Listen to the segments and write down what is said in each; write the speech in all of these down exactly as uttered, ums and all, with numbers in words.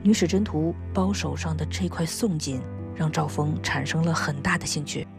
女史箴图包手上的这块宋锦让赵峰产生了很大的兴趣。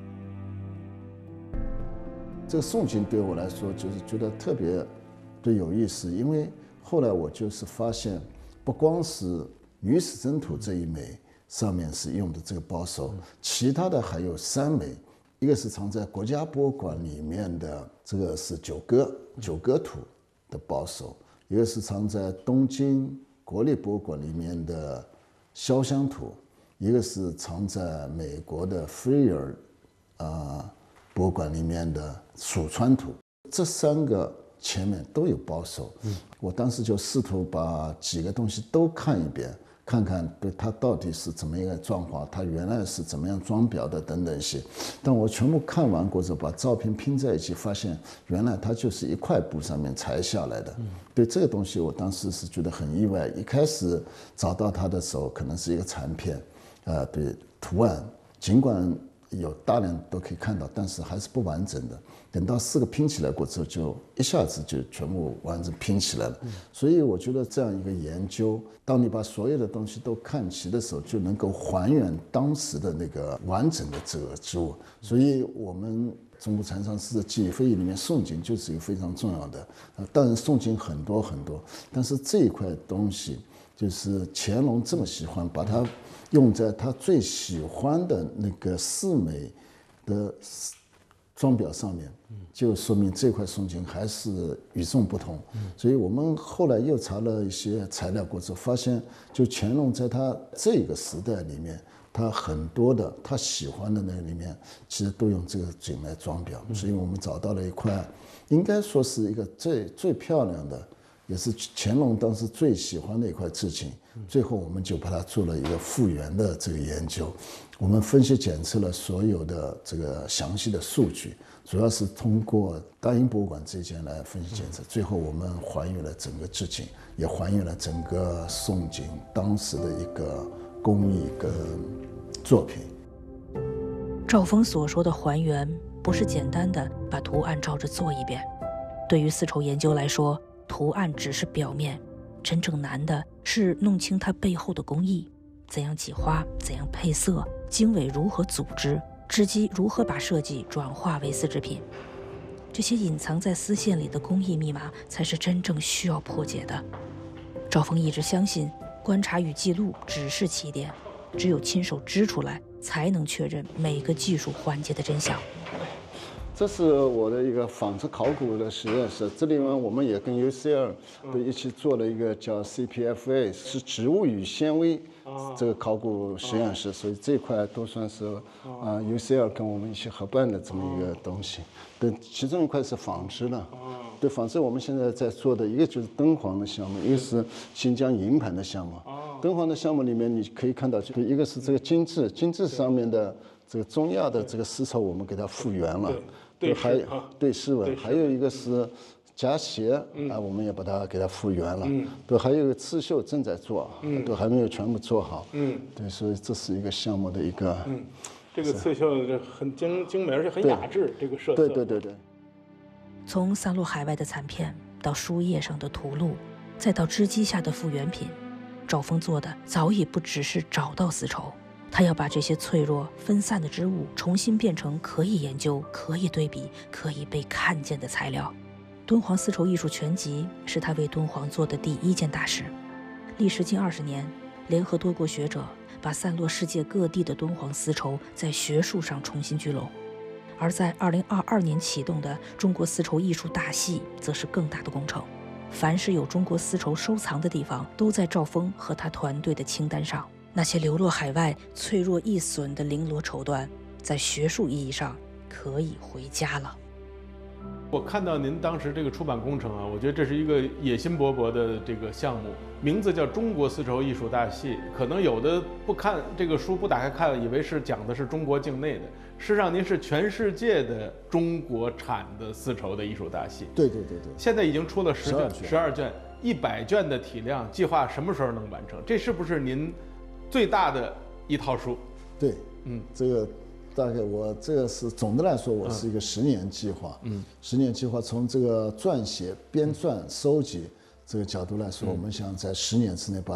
这个宋锦对我来说就是觉得特别的有意思，因为后来我就是发现，不光是女史箴图这一枚上面是用的这个包手，其他的还有三枚，一个是藏在国家博物馆里面的这个是九歌九歌图的包手，一个是藏在东京国立博物馆里面的潇湘图，一个是藏在美国的菲尔啊博物馆里面的蜀川图。这三个前面都有包手，嗯，我当时就试图把几个东西都看一遍，看看对它到底是怎么一个状况，它原来是怎么样装裱的等等一些。但我全部看完过之后，把照片拼在一起，发现原来它就是一块布上面裁下来的。嗯，对这个东西，我当时是觉得很意外。一开始找到它的时候，可能是一个残片，呃，对图案，尽管有大量都可以看到，但是还是不完整的。等到四个拼起来过之后，就一下子就全部完整拼起来了。所以我觉得这样一个研究，当你把所有的东西都看齐的时候，就能够还原当时的那个完整的这个织物。所以我们中国禅上师的记忆非遗里面，宋锦就是一个非常重要的。当然宋锦很多很多，但是这一块东西就是乾隆这么喜欢，把它用在他最喜欢的那个四枚的装裱上面，就说明这块宋锦还是与众不同。所以我们后来又查了一些材料过之后，发现就乾隆在他这个时代里面，他很多的他喜欢的那个里面，其实都用这个锦来装裱。所以我们找到了一块，应该说是一个最最漂亮的，也是乾隆当时最喜欢的一块制锦。最后我们就把它做了一个复原的这个研究，我们分析检测了所有的这个详细的数据，主要是通过大英博物馆这件来分析检测，最后我们还原了整个制锦，也还原了整个宋锦当时的一个工艺跟作品。 赵峰所说的还原，不是简单的把图案照着做一遍。对于丝绸研究来说，图案只是表面，真正难的是弄清它背后的工艺，怎样挤花，怎样配色，经纬如何组织，织机如何把设计转化为丝织品。这些隐藏在丝线里的工艺密码，才是真正需要破解的。赵峰一直相信，观察与记录只是起点，只有亲手织出来，才能确认每个技术环节的真相。 这是我的一个纺织考古的实验室，这里面我们也跟 U C L 都一起做了一个叫 C P F A， 是植物与纤维这个考古实验室，所以这块都算是啊 U C L 跟我们一起合办的这么一个东西。对，其中一块是纺织的，对纺织我们现在在做的一个就是敦煌的项目，一个是新疆银盘的项目。敦煌的项目里面你可以看到，就一个是这个精致，精致上面的这个中亚的这个丝绸，我们给它复原了。对，还对丝纹，还有一个是夹鞋啊，我们也把它给它复原了。对，还有一个刺绣正在做，都还没有全部做好。嗯，对，所以这是一个项目的一个。 嗯，这个刺绣很精精美，而且很雅致，这个设计。 对对对对。 从散落海外的残片，到书页上的图录，再到织机下的复原品，赵峰做的早已不只是找到丝绸。他要把这些脆弱分散的织物重新变成可以研究、可以对比、可以被看见的材料。敦煌丝绸艺术全集是他为敦煌做的第一件大事，历时近二十年，联合多国学者把散落世界各地的敦煌丝绸在学术上重新聚拢。而在二零二二年启动的中国丝绸艺术大系，则是更大的工程。凡是有中国丝绸收藏的地方，都在赵峰和他团队的清单上。那些流落海外、脆弱易损的绫罗绸缎，在学术意义上可以回家了。 我看到您当时这个出版工程啊，我觉得这是一个野心勃勃的这个项目，名字叫《中国丝绸艺术大系》。可能有的不看这个书，不打开看，以为是讲的是中国境内的，事实上您是全世界的中国产的丝绸的艺术大系。 对对对对。 现在已经出了十卷，十二卷，一百卷的体量，计划什么时候能完成？这是不是您最大的一套书？ 对，嗯，这个大概我这个是总的来说，我是一个十年计划。嗯，十年计划从这个撰写、编撰、收集这个角度来说，我们想在十年之内把